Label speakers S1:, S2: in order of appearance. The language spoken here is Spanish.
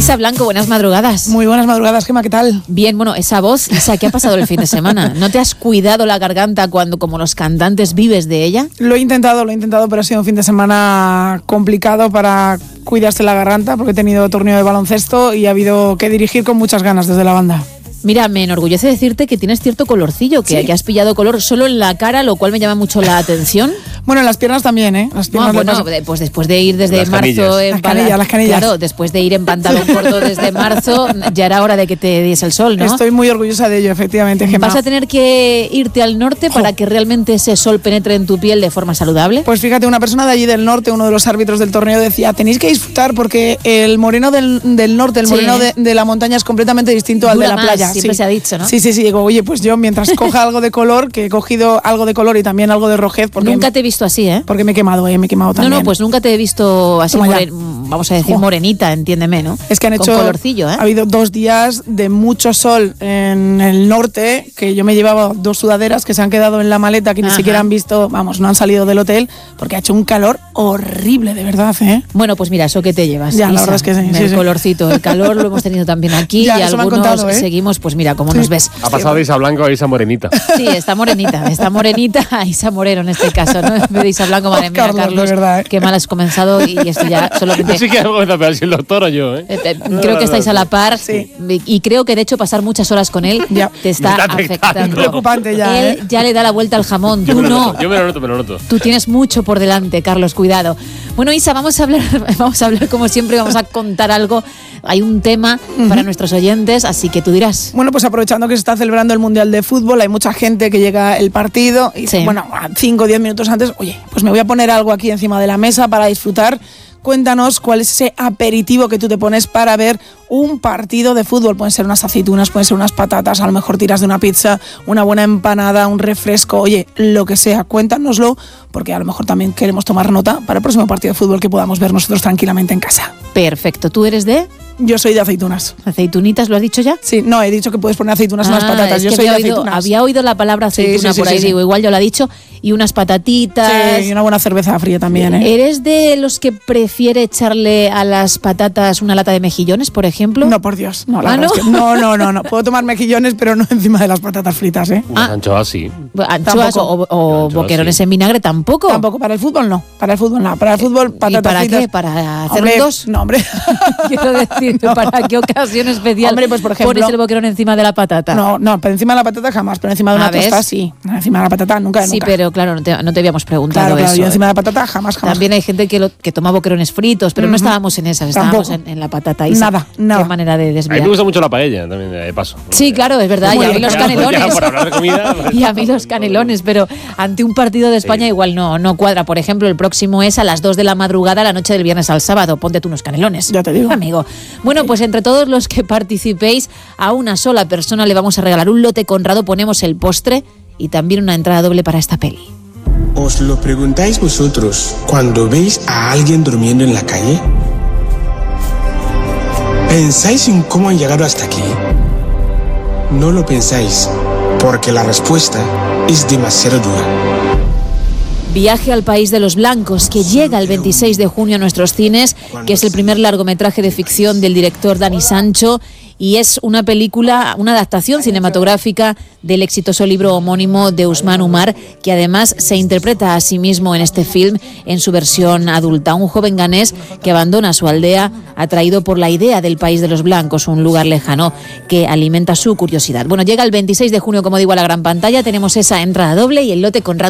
S1: Isa Blanco, buenas madrugadas.
S2: Muy buenas madrugadas, Gemma, ¿qué tal?
S1: Bien, bueno, esa voz, Isa, ¿qué ha pasado el fin de semana? ¿No te has cuidado la garganta cuando, como los cantantes, vives de ella?
S2: Lo he intentado, pero ha sido un fin de semana complicado para cuidarse la garganta porque he tenido torneo de baloncesto y ha habido que dirigir con muchas ganas desde la banda.
S1: Mira, me enorgullece decirte que tienes cierto colorcillo, que has pillado color solo en la cara, lo cual me llama mucho la atención.
S2: Bueno, en las piernas también, ¿eh? Las piernas
S1: pues después de ir desde marzo...
S2: Las canillas.
S1: Claro, después de ir en pantalón corto desde marzo, ya era hora de que te diese el sol, ¿no?
S2: Estoy muy orgullosa de ello, efectivamente, Gemma.
S1: ¿Vas a tener que irte al norte para que realmente ese sol penetre en tu piel de forma saludable?
S2: Pues fíjate, una persona de allí del norte, uno de los árbitros del torneo, decía, tenéis que disfrutar porque el moreno del norte, el moreno de la montaña es completamente distinto al de la playa.
S1: Siempre se ha dicho, ¿no?
S2: Sí, digo, oye, pues yo mientras coja algo de color, que he cogido algo de color y también algo de rojez. Porque
S1: nunca te he visto así, ¿eh?
S2: Porque me he quemado también.
S1: No, pues nunca te he visto así, vamos a decir, morenita, entiéndeme, ¿no?
S2: Es que han hecho,
S1: con colorcillo, ¿eh?
S2: Ha habido 2 días de mucho sol en el norte, que yo me llevaba 2 sudaderas que se han quedado en la maleta, que ni siquiera han visto, no han salido del hotel, porque ha hecho un calor horrible, de verdad, ¿eh?
S1: Bueno, pues mira, eso que te llevas,
S2: ya,
S1: Isa,
S2: la verdad es que sí.
S1: El colorcito, el calor lo hemos tenido también aquí
S2: ya,
S1: y algunos seguimos, pues mira, cómo nos ves.
S3: Ha pasado de Isa Blanco a Isa Morenita.
S1: Sí, está morenita a Isa Moreno en este caso, ¿no? En vez de Isa Blanco, madre mía, Carlos,
S2: de verdad,
S1: qué mal has comenzado y esto ya solamente...
S3: Sí que algo me da pena, si el doctor o yo, ¿eh?
S1: Creo que estáis a la par y creo que de hecho pasar muchas horas con él te está afectando.
S2: Es preocupante ya,
S1: Él ya le da la vuelta al jamón, tú no.
S3: Yo me lo noto.
S1: Tú tienes mucho por delante, Carlos, cuidado. Bueno, Isa, vamos a hablar como siempre, vamos a contar algo. Hay un tema para nuestros oyentes, así que tú dirás.
S2: Bueno, pues aprovechando que se está celebrando el Mundial de Fútbol, hay mucha gente que llega el partido y dice, 5 o 10 minutos antes, oye, pues me voy a poner algo aquí encima de la mesa para disfrutar. Cuéntanos cuál es ese aperitivo que tú te pones para ver un partido de fútbol. Pueden ser unas aceitunas, pueden ser unas patatas, a lo mejor tiras de una pizza, una buena empanada, un refresco, oye, lo que sea, cuéntanoslo, porque a lo mejor también queremos tomar nota para el próximo partido de fútbol que podamos ver nosotros tranquilamente en casa.
S1: Perfecto, ¿tú eres de...?
S2: Yo soy de aceitunas.
S1: ¿Aceitunitas lo has dicho ya?
S2: Sí, no, he dicho que puedes poner aceitunas en unas patatas. Yo soy de aceitunas.
S1: Había oído la palabra aceituna por ahí, digo, igual yo la he dicho. Y unas patatitas.
S2: Sí, y una buena cerveza fría también, ¿eh?
S1: ¿Eres de los que prefiere echarle a las patatas una lata de mejillones, por ejemplo?
S2: No, por Dios. No, la verdad es que no. Puedo tomar mejillones, pero no encima de las patatas fritas, ¿eh?
S3: Anchoas sí.
S1: Anchoas o boquerones en vinagre tampoco.
S2: Tampoco, para el fútbol no. Para el fútbol, patatas fritas.
S1: ¿Y para qué? ¿Para hacer dos?
S2: No, hombre.
S1: Quiero decir, ¿para qué ocasión especial
S2: pues por ejemplo,
S1: pones el boquerón encima de la patata?
S2: No, pero encima de la patata jamás, pero encima de una tostada sí. Encima de la patata nunca.
S1: Sí, pero claro, no te habíamos preguntado
S2: claro,
S1: eso.
S2: Yo encima de la patata jamás.
S1: También hay gente que toma boquerones fritos, pero no estábamos en esas, estábamos en la patata. Isa.
S2: Nada.
S1: Qué manera de desviar.
S3: A mí me gusta mucho la paella también, de paso.
S1: Sí, claro, es verdad, y a mí los canelones.
S3: Por hablar de comida,
S1: y a mí los canelones, pero ante un partido de España igual no cuadra. Por ejemplo, el próximo es a las 2 de la madrugada, la noche del viernes al sábado. Ponte tú unos canelones.
S2: Ya te digo.
S1: Amigo. Bueno, pues entre todos los que participéis, a una sola persona le vamos a regalar un lote Conrado, ponemos el postre y también una entrada doble para esta peli.
S4: ¿Os lo preguntáis vosotros cuando veis a alguien durmiendo en la calle? ¿Pensáis en cómo han llegado hasta aquí? No lo pensáis, porque la respuesta es demasiado dura.
S1: Viaje al país de los blancos, que llega el 26 de junio a nuestros cines, que es el primer largometraje de ficción del director Dani Sancho, y es una película, una adaptación cinematográfica del exitoso libro homónimo de Usman Umar, que además se interpreta a sí mismo en este film en su versión adulta. Un joven ganés que abandona su aldea atraído por la idea del país de los blancos, un lugar lejano que alimenta su curiosidad. Bueno, llega el 26 de junio, como digo, a la gran pantalla. Tenemos esa entrada doble y el lote Conrado